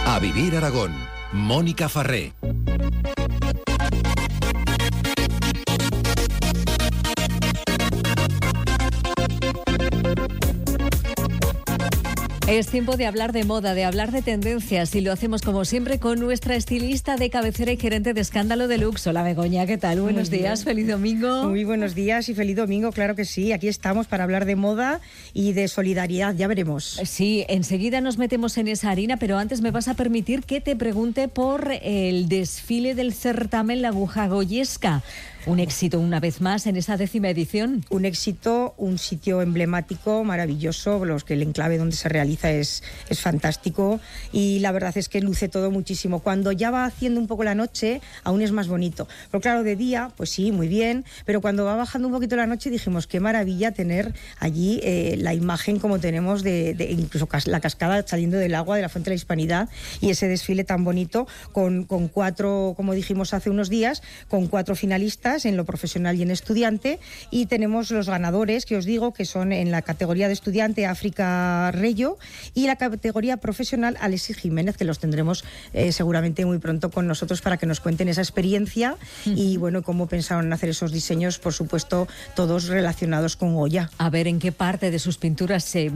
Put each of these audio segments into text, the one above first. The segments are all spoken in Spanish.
A Vivir Aragón, Mónica Farré. Es tiempo de hablar de moda, de hablar de tendencias, y lo hacemos como siempre con nuestra estilista de cabecera y gerente de Escándalo Deluxe. Hola Begoña, ¿qué tal? Buenos días, feliz domingo. Muy buenos días y feliz domingo, claro que sí. Aquí estamos para hablar de moda y de solidaridad, ya veremos. Sí, enseguida nos metemos en esa harina, pero antes me vas a permitir que te pregunte por el desfile del certamen La Aguja Goyesca. Un éxito una vez más en esa 10ª edición. Un éxito, un sitio emblemático, maravilloso, el enclave donde se realiza es fantástico y la verdad es que luce todo muchísimo. Cuando ya va haciendo un poco la noche, aún es más bonito. Pero claro, de día, pues sí, muy bien, pero cuando va bajando un poquito la noche dijimos qué maravilla tener allí la imagen como tenemos de incluso la cascada saliendo del agua de la Fuente de la Hispanidad y ese desfile tan bonito con 4, como dijimos hace unos días, con 4 finalistas en lo profesional y en estudiante, y tenemos los ganadores que os digo que son en la categoría de estudiante África Reyo y la categoría profesional Alexis Jiménez, que los tendremos seguramente muy pronto con nosotros para que nos cuenten esa experiencia y bueno, cómo pensaron en hacer esos diseños, por supuesto todos relacionados con Goya. A ver en qué parte de sus pinturas se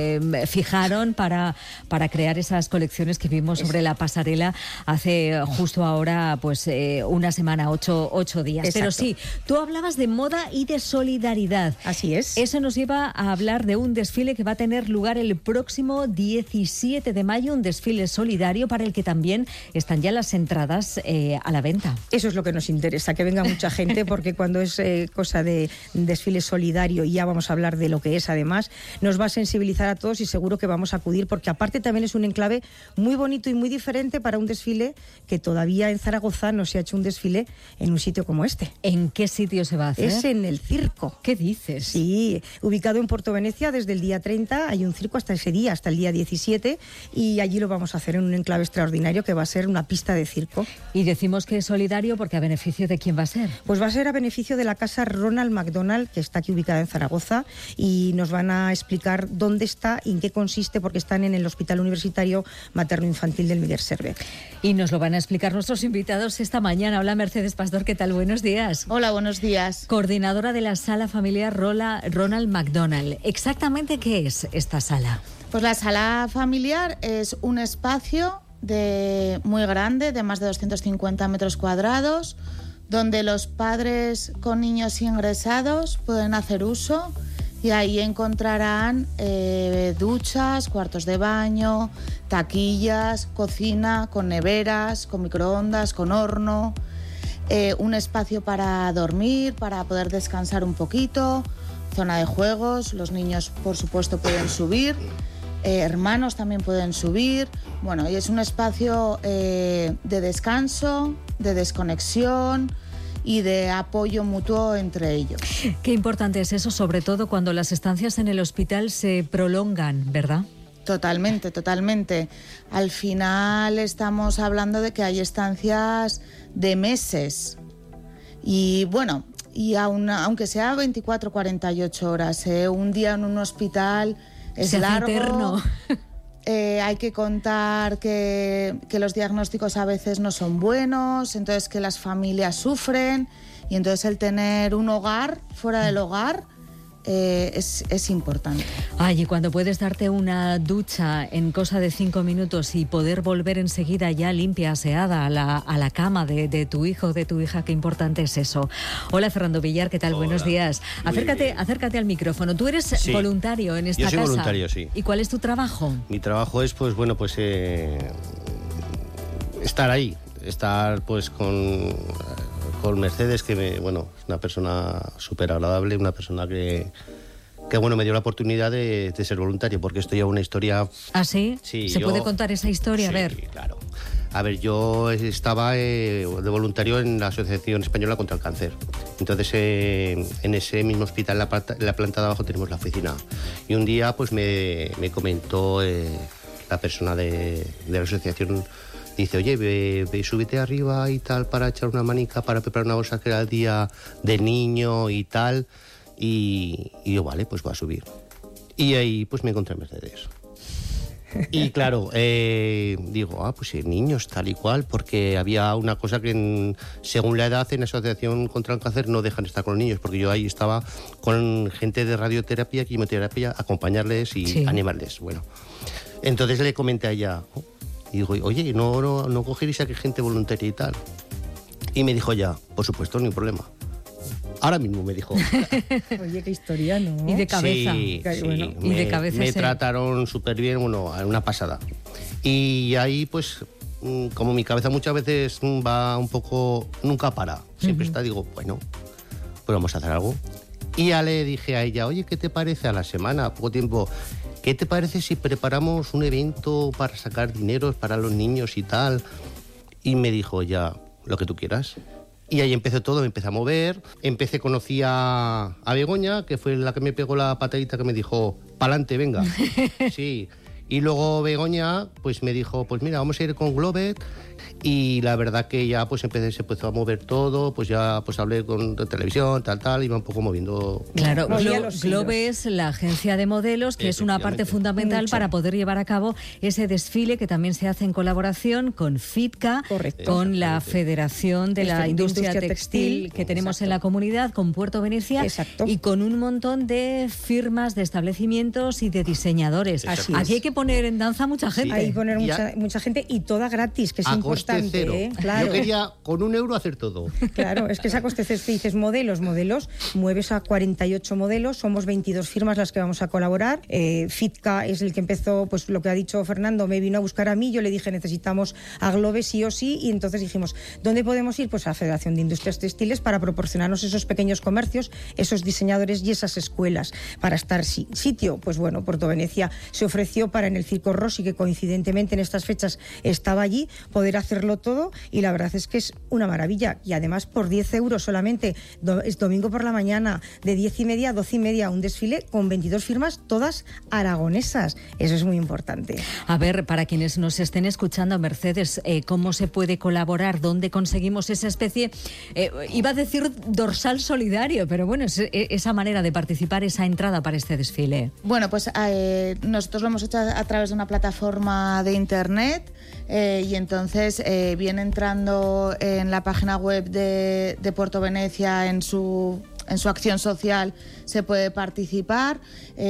fijaron para crear esas colecciones que vimos sobre la pasarela hace justo ahora pues una semana, 8 días. Exacto. Pero sí, tú hablabas de moda y de solidaridad. Así es. Eso nos lleva a hablar de un desfile que va a tener lugar el próximo 17 de mayo, un desfile solidario para el que también están ya las entradas a la venta. Eso es lo que nos interesa, que venga mucha gente, porque cuando es cosa de desfile solidario, y ya vamos a hablar de lo que es además, nos va a sensibilizar a todos y seguro que vamos a acudir, porque aparte también es un enclave muy bonito y muy diferente para un desfile que todavía en Zaragoza no se ha hecho un desfile en un sitio como este. ¿En qué sitio se va a hacer? Es en el circo. ¿Qué dices? Sí, ubicado en Puerto Venecia desde el día 30, hay un circo hasta ese día, hasta el día 17, y allí lo vamos a hacer en un enclave extraordinario que va a ser una pista de circo. Y decimos que es solidario porque ¿a beneficio de quién va a ser? Pues va a ser a beneficio de la casa Ronald McDonald, que está aquí ubicada en Zaragoza, y nos van a explicar dónde está y en qué consiste, porque están en el Hospital Universitario Materno-Infantil del Miguel Servet. Y nos lo van a explicar nuestros invitados esta mañana. Hola Mercedes Pastor, ¿qué tal? Buenos días. Hola, buenos días. Coordinadora de la sala familiar Ronald McDonald. ¿Exactamente qué es esta sala? Pues la sala familiar es un espacio muy grande, de más de 250 metros cuadrados, donde los padres con niños ingresados pueden hacer uso, y ahí encontrarán duchas, cuartos de baño, taquillas, cocina con neveras, con microondas, con horno. Un espacio para dormir, para poder descansar un poquito, zona de juegos, los niños por supuesto pueden subir, hermanos también pueden subir, bueno, y es un espacio de descanso, de desconexión y de apoyo mutuo entre ellos. Qué importante es eso, sobre todo cuando las estancias en el hospital se prolongan, ¿verdad? Totalmente, totalmente. Al final estamos hablando de que hay estancias de meses. Y bueno, y aunque sea 24, 48 horas, un día en un hospital es largo. Eterno. Hay que contar que los diagnósticos a veces no son buenos, entonces que las familias sufren, y entonces el tener un hogar fuera del hogar es importante. Ay, y cuando puedes darte una ducha en cosa de 5 minutos y poder volver enseguida ya limpia, aseada a la cama de tu hijo o de tu hija, qué importante es eso. Hola Fernando Villar, ¿qué tal? Hola. Buenos días. Acércate al micrófono. Tú eres voluntario en esta casa. Yo soy voluntario, sí. ¿Y cuál es tu trabajo? Mi trabajo es, estar ahí, estar pues con Mercedes, que es una persona súper agradable, una persona que me dio la oportunidad de ser voluntario, porque esto lleva una historia... ¿Ah, sí? Sí. ¿Se puede contar esa historia? Sí, a ver. Claro. A ver, yo estaba de voluntario en la Asociación Española contra el Cáncer. Entonces, en ese mismo hospital, en la planta de abajo, tenemos la oficina. Y un día, pues me comentó la persona de la asociación. Dice, oye, ve, súbete arriba y tal para echar una manica, para preparar una bolsa que era el día del niño y tal. Y yo, vale, pues voy a subir. Y ahí pues me encontré a Mercedes. Y claro, digo, pues niños, tal y cual, porque había una cosa que según la edad en la Asociación contra el Cáncer no dejan estar con los niños, porque yo ahí estaba con gente de radioterapia, quimioterapia, acompañarles y animarles. Bueno, entonces le comenté a ella, y digo, oye, ¿no cogeréis a que gente voluntaria y tal? Y me dijo ya, por supuesto, ni un problema. Ahora mismo me dijo. Oye, qué historia, ¿no? Y de cabeza. Sí, Bueno, y de cabeza me trataron súper bien, bueno, una pasada. Y ahí, pues, como mi cabeza muchas veces va un poco, nunca para. Siempre está, digo, bueno, pues vamos a hacer algo. Y ya le dije a ella, oye, ¿qué te parece a la semana, poco tiempo? ¿Qué te parece si preparamos un evento para sacar dineros para los niños y tal? Y me dijo ya, lo que tú quieras. Y ahí empezó todo, me empecé a mover, conocí a Begoña, que fue la que me pegó la patadita que me dijo, pa'lante, venga. Sí. Y luego Begoña, pues me dijo, pues mira, vamos a ir con Globet. Y la verdad que ya pues se empezó a mover todo, pues ya pues hablé con televisión, tal, iba un poco moviendo. Claro, Globe es la agencia de modelos, que es una parte fundamental para poder llevar a cabo ese desfile que también se hace en colaboración con FITCA, con la Federación de la Industria Textil que tenemos en la comunidad, con Puerto Venecia y con un montón de firmas, de establecimientos y de diseñadores. Aquí hay que poner en danza mucha gente. Hay que poner mucha gente y toda gratis, que es importante. Cero. Claro. Yo quería con €1 hacer todo. Claro, es que esa coste cero, dices modelos, mueves a 48 modelos, somos 22 firmas las que vamos a colaborar. FITCA es el que empezó, pues lo que ha dicho Fernando, me vino a buscar a mí, yo le dije necesitamos a Globe sí o sí, y entonces dijimos, ¿dónde podemos ir? Pues a la Federación de Industrias Textiles para proporcionarnos esos pequeños comercios, esos diseñadores y esas escuelas para estar sitio. Pues bueno, Puerto Venecia se ofreció para en el Circo Rossi, que coincidentemente en estas fechas estaba allí, poder hacerlo todo, y la verdad es que es una maravilla. Y además por 10 euros solamente, es domingo por la mañana, de 10:30 a 12:30, un desfile con 22 firmas, todas aragonesas. Eso es muy importante. A ver, para quienes nos estén escuchando, Mercedes, ¿cómo se puede colaborar? ¿Dónde conseguimos esa especie, iba a decir dorsal solidario, pero bueno, esa manera de participar, esa entrada para este desfile? Bueno, pues nosotros lo hemos hecho a través de una plataforma de internet, y entonces viene entrando en la página web de Puerto Venecia, en su acción social se puede participar,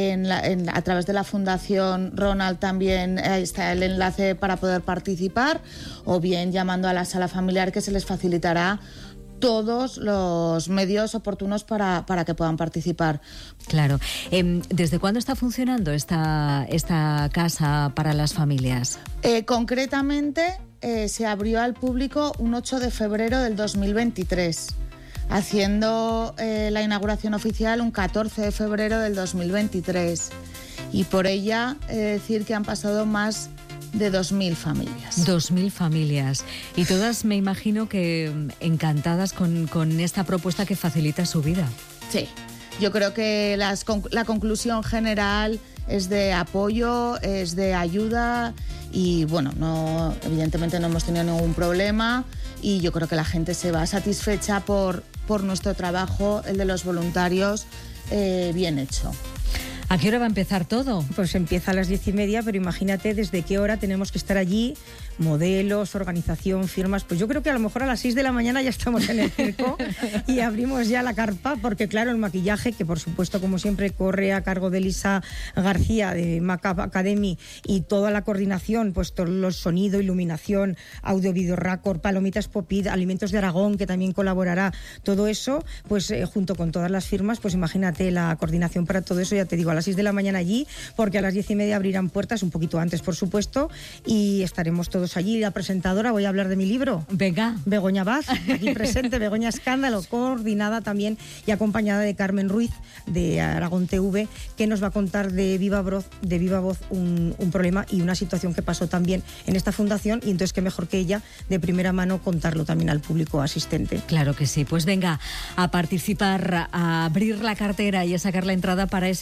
a través de la Fundación Ronald también está el enlace para poder participar, o bien llamando a la sala familiar, que se les facilitará todos los medios oportunos para que puedan participar. Claro. ¿Desde cuándo está funcionando esta casa para las familias? Concretamente, se abrió al público un 8 de febrero del 2023, haciendo la inauguración oficial un 14 de febrero del 2023. Y por ella decir que han pasado más de 2.000 familias. 2.000 familias. Y todas, me imagino que encantadas con esta propuesta que facilita su vida. Sí, yo creo que la conclusión general es de apoyo, es de ayuda, y bueno, evidentemente no hemos tenido ningún problema, y yo creo que la gente se va satisfecha por nuestro trabajo, el de los voluntarios, bien hecho. ¿A qué hora va a empezar todo? Pues empieza a las 10:30, pero imagínate desde qué hora tenemos que estar allí, modelos, organización, firmas. Pues yo creo que a lo mejor a las 6 de la mañana ya estamos en el circo y abrimos ya la carpa, porque claro, el maquillaje, que por supuesto, como siempre, corre a cargo de Elisa García de Macap Academy, y toda la coordinación, pues todo los sonido, iluminación, audio, video, record, palomitas Popid, Alimentos de Aragón, que también colaborará, todo eso, pues junto con todas las firmas, pues imagínate la coordinación para todo eso. Ya te digo, a las 6 de la mañana allí, porque a las 10:30 abrirán puertas, un poquito antes, por supuesto, y estaremos todos allí. La presentadora, voy a hablar de mi libro. Venga. Begoña Vaz, aquí presente, Begoña Escándalo, coordinada también y acompañada de Carmen Ruiz, de Aragón TV, que nos va a contar de viva voz un problema y una situación que pasó también en esta fundación, y entonces qué mejor que ella, de primera mano, contarlo también al público asistente. Claro que sí. Pues venga, a participar, a abrir la cartera y a sacar la entrada para ese desfile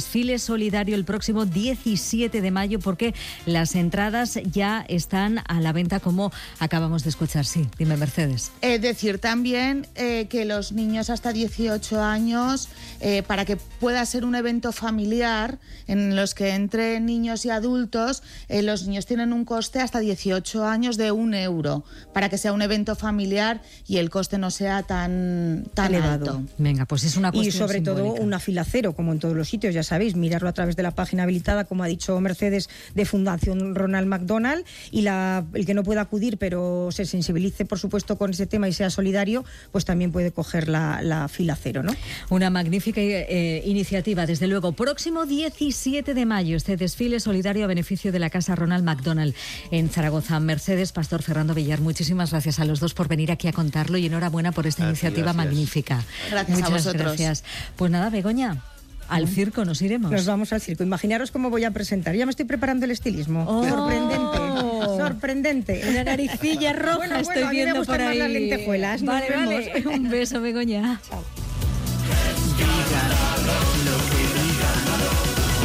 desfile solidario el próximo 17 de mayo, porque las entradas ya están a la venta, como acabamos de escuchar. Sí, dime, Mercedes. Decir también que los niños hasta 18 años, para que pueda ser un evento familiar en los que entre niños y adultos, los niños tienen un coste hasta 18 años de €1, para que sea un evento familiar y el coste no sea tan elevado. alto. Venga, pues es una cuestión Y sobre simbólica. todo una fila cero, como en todos los sitios, ya sabéis, mirarlo a través de la página habilitada, como ha dicho Mercedes, de Fundación Ronald McDonald, y el que no pueda acudir, pero se sensibilice, por supuesto, con ese tema y sea solidario, pues también puede coger la fila cero, ¿no? Una magnífica iniciativa, desde luego. Próximo 17 de mayo, este desfile solidario a beneficio de la Casa Ronald McDonald en Zaragoza. Mercedes, Pastor, Ferrando Villar, muchísimas gracias a los dos por venir aquí a contarlo y enhorabuena por esta iniciativa magnífica. Gracias a vosotros. Gracias. Pues nada, Begoña, al circo nos iremos. Nos vamos al circo. Imaginaros cómo voy a presentar. Ya me estoy preparando el estilismo. Sorprendente. Una naricilla roja estoy a mí viendo me gustan por más ahí. las lentejuelas. Nos Vale. vemos. Un beso, Begoña. Chao.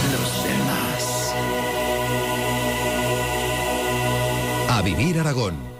A Vivir Aragón.